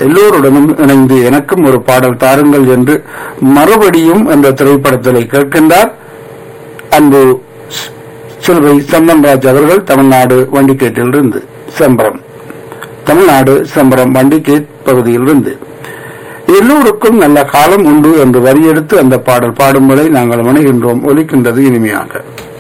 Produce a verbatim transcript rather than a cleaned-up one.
எல்லோருடனும் இணைந்து எனக்கும் ஒரு பாடல் தாருங்கள் என்று மறுபடியும் அந்த திரைப்படத்திலே கேட்கின்றார் அன்பு சிலுவை சந்தன்ராஜ் அவர்கள் தமிழ்நாடு வண்டிகேட்டிலிருந்து செம்பரம் தமிழ்நாடு செம்பரம் வண்டிகேட் பகுதியிலிருந்து. எல்லோருக்கும் நல்ல காலம் உண்டு என்று வரியெடுத்து அந்த பாடல் பாடும் வரை நாங்கள் வணங்குகின்றோம். ஒலிக்கின்றது இனிமையாக.